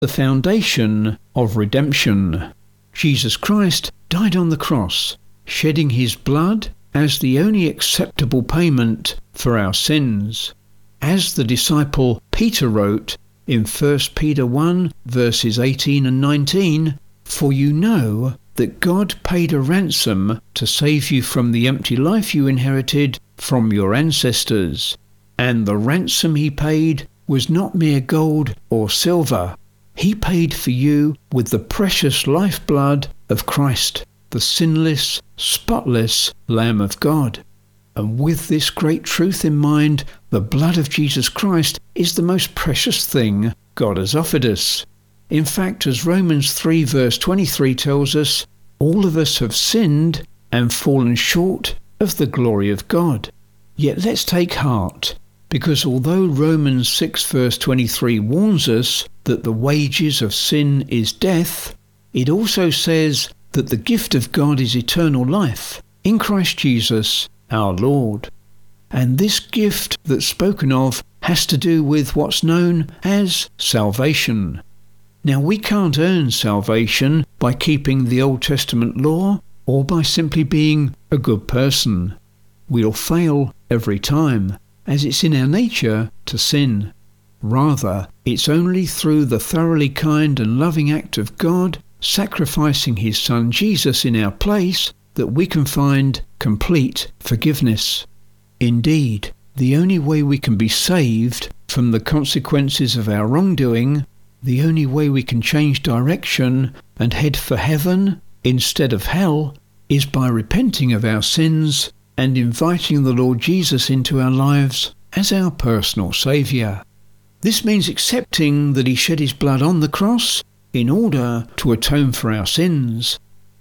the foundation of redemption. Jesus Christ died on the cross, shedding his blood as the only acceptable payment for our sins. As the disciple Peter wrote in 1 Peter 1 verses 18 and 19, "For you know that God paid a ransom to save you from the empty life you inherited from your ancestors. And the ransom he paid was not mere gold or silver. He paid for you with the precious lifeblood of Christ, the sinless, spotless Lamb of God." And with this great truth in mind, the blood of Jesus Christ is the most precious thing God has offered us. In fact, as Romans 3 verse 23 tells us, all of us have sinned and fallen short of the glory of God. Yet let's take heart, because although Romans 6 verse 23 warns us that the wages of sin is death, it also says that the gift of God is eternal life in Christ Jesus our Lord. And this gift that's spoken of has to do with what's known as salvation. Now, we can't earn salvation by keeping the Old Testament law or by simply being a good person. We'll fail every time, as it's in our nature to sin. Rather, it's only through the thoroughly kind and loving act of God sacrificing his Son Jesus in our place that we can find complete forgiveness. Indeed, the only way we can be saved from the consequences of our wrongdoing, the only way we can change direction and head for heaven instead of hell, is by repenting of our sins and inviting the Lord Jesus into our lives as our personal Saviour. This means accepting that he shed his blood on the cross in order to atone for our sins.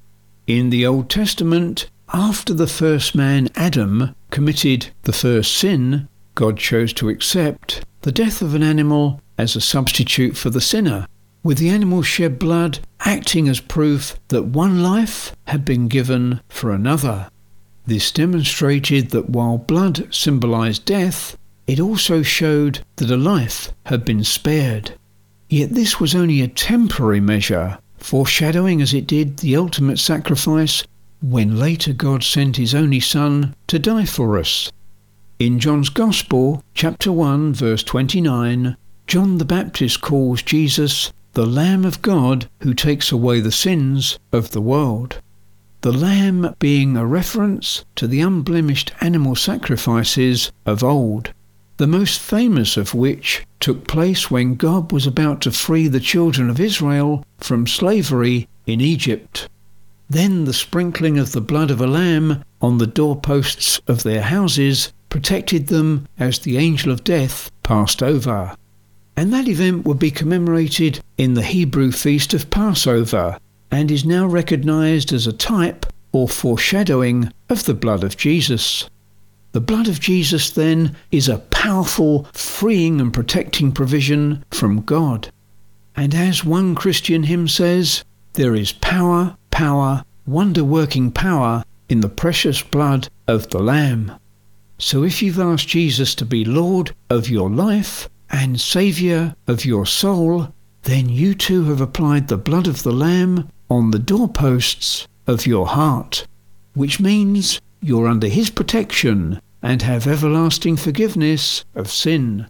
In the Old Testament, after the first man, Adam, committed the first sin, God chose to accept the death of an animal as a substitute for the sinner, with the animal's shed blood acting as proof that one life had been given for another. This demonstrated that while blood symbolized death, it also showed that a life had been spared. Yet this was only a temporary measure, foreshadowing as it did the ultimate sacrifice when later God sent his only Son to die for us. In John's Gospel, chapter 1, verse 29, John the Baptist calls Jesus the Lamb of God who takes away the sins of the world. The lamb being a reference to the unblemished animal sacrifices of old, the most famous of which took place when God was about to free the children of Israel from slavery in Egypt. Then the sprinkling of the blood of a lamb on the doorposts of their houses protected them as the angel of death passed over. And that event would be commemorated in the Hebrew feast of Passover and is now recognized as a type or foreshadowing of the blood of Jesus. The blood of Jesus, then, is a powerful, freeing and protecting provision from God. And as one Christian hymn says, there is power, wonder-working power in the precious blood of the Lamb. So if you've asked Jesus to be Lord of your life and Saviour of your soul, then you too have applied the blood of the Lamb on the doorposts of your heart, which means you're under his protection and have everlasting forgiveness of sin.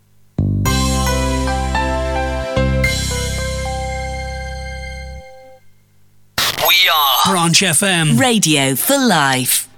We are Branch FM. Radio for life.